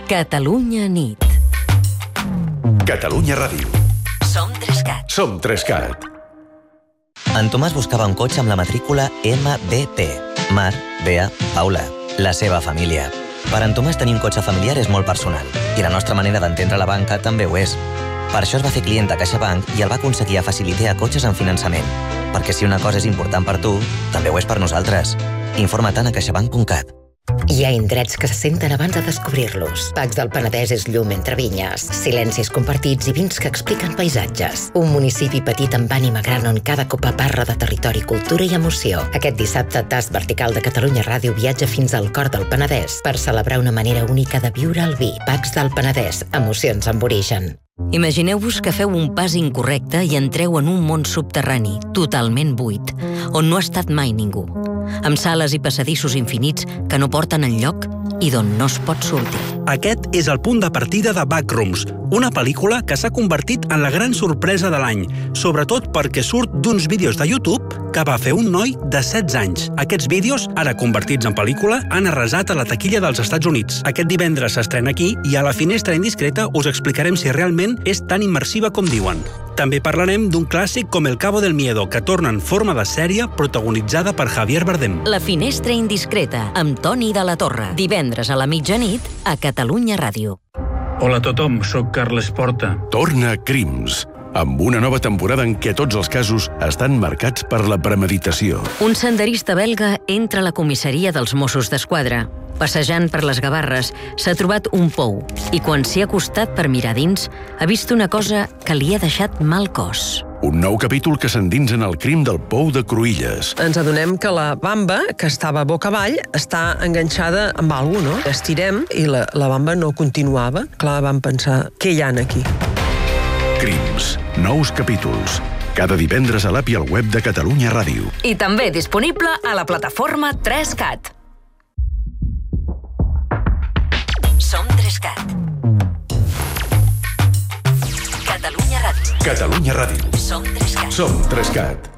Catalunya nit. Catalunya Ràdio. Som 3CAT. Som 3CAT. En Tomàs buscava un cotxe amb la matrícula MBP. Mar, Bea, Paula. La seva família. Per en Tomàs tenir un cotxe familiar és molt personal. I la nostra manera d'entendre la banca també ho és. Per això es va fer client a CaixaBank i el va aconseguir a Facilitea Cotxes en finançament. Perquè si una cosa és important per tu, també ho és per nosaltres. Informa't a caixabank.cat. Hi ha indrets que se senten abans de descobrir-los. Pacs del Penedès és llum entre vinyes, silencis compartits i vins que expliquen paisatges. Un municipi petit amb ànima gran on cada copa parla de territori, cultura i emoció. Aquest dissabte, Tast Vertical de Catalunya Ràdio viatja fins al cor del Penedès per celebrar una manera única de viure el vi. Pacs del Penedès, emocions amb origen. Imagineu-vos que feu un pas incorrecte i entreu en un món subterrani, totalment buit, on no ha estat mai ningú, amb sales i passadissos infinits que no porten enlloc i d'on no es pot sortir. Aquest és el punt de partida de Backrooms, una pel·lícula que s'ha convertit en la gran sorpresa de l'any, sobretot perquè surt d'uns vídeos de YouTube que va fer un noi de 16 anys. Aquests vídeos, ara convertits en pel·lícula, han arrasat a la taquilla dels Estats Units. Aquest divendres s'estrena aquí i a la Finestra Indiscreta us explicarem si realment és tan immersiva com diuen. També parlarem d'un clàssic com El Cabo del Miedo, que torna en forma de sèrie protagonitzada per Javier Bardem. La Finestra Indiscreta, amb Toni de la Torre. Divendres a la mitjanit, a Catalunya Ràdio. Hola a tothom, sóc Carles Porta. Torna Crims, amb una nova temporada en què tots els casos estan marcats per la premeditació. Un senderista belga entra a la comissaria dels Mossos d'Esquadra. Passejant per les Gavarres, s'ha trobat un pou i quan s'hi ha acostat per mirar dins, ha vist una cosa que li ha deixat mal cos. Un nou capítol que s'endinsa en el crim del pou de Cruïlles. Ens adonem que la bamba, que estava boca avall, està enganxada amb alguna cosa, no? Estirem i la bamba no continuava. Clar, vam pensar, què hi ha aquí? Crims, nous capítols. Cada divendres a l'app i al web de Catalunya Ràdio. I també disponible a la plataforma 3CAT. Som 3CAT. Catalunya Ràdio. Catalunya Ràdio. Som 3CAT. Som 3CAT.